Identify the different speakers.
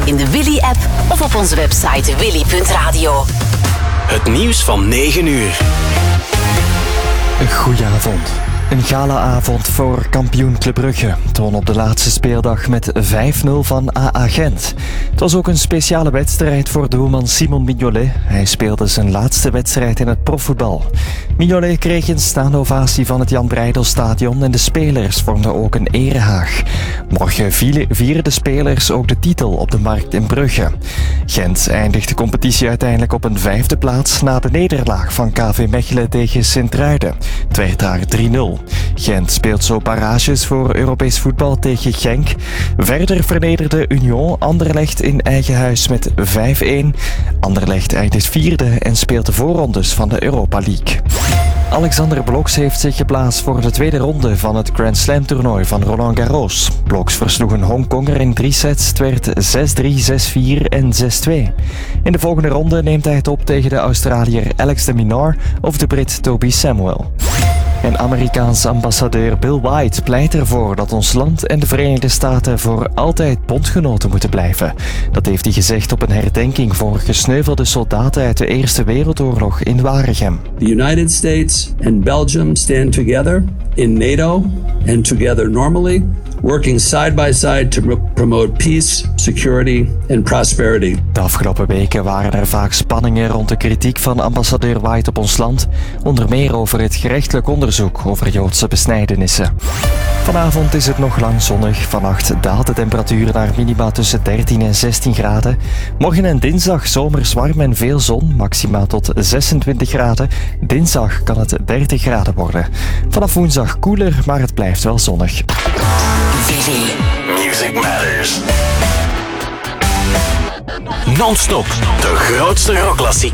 Speaker 1: in de Willy-app of op onze website willy.radio.
Speaker 2: Het nieuws van 9 uur.
Speaker 3: Goedenavond. Een galaavond voor kampioen Club Brugge. Het won op de laatste speeldag met 5-0 van AA Gent. Het was ook een speciale wedstrijd voor doelman Simon Mignolet. Hij speelde zijn laatste wedstrijd in het profvoetbal. Mignolet kreeg een staande ovatie van het Jan Breidelstadion en de spelers vormden ook een erehaag. Morgen vieren de spelers ook de titel op de markt in Brugge. Gent eindigt de competitie uiteindelijk op een 5e plaats na de nederlaag van KV Mechelen tegen Sint-Truiden. Het werd daar 3-0. Gent speelt zo barrages voor Europees voetbal tegen Genk. Verder vernederde Union Anderlecht in eigen huis met 5-1. Anderlecht eindigt 4e en speelt de voorrondes van de Europa League. Alexander Bloks heeft zich geplaatst voor de tweede ronde van het Grand Slam toernooi van Roland Garros. Bloks versloeg een Hongkonger in 3 sets. Het werd 6-3, 6-4 en 6-2. In de volgende ronde neemt hij het op tegen de Australiër Alex de Minaur of de Brit Toby Samuel. En Amerikaanse ambassadeur Bill White pleit ervoor dat ons land en de Verenigde Staten voor altijd bondgenoten moeten blijven. Dat heeft hij gezegd op een herdenking voor gesneuvelde soldaten uit de Eerste Wereldoorlog in Waregem.
Speaker 4: The United States and Belgium stand together in NATO and together normally, working side by side to promote peace, security and prosperity.
Speaker 3: De afgelopen weken waren er vaak spanningen rond de kritiek van ambassadeur White op ons land, onder meer over het gerechtelijk onderzoek over Joodse besnijdenissen. Vanavond is het nog lang zonnig. Vannacht daalt de temperatuur naar minima tussen 13 en 16 graden. Morgen en dinsdag zomers warm en veel zon, maximaal tot 26 graden. Dinsdag kan het 30 graden worden. Vanaf woensdag koeler, maar het blijft wel zonnig.
Speaker 2: Music Matters. Non-stop de grootste rockklassiekers.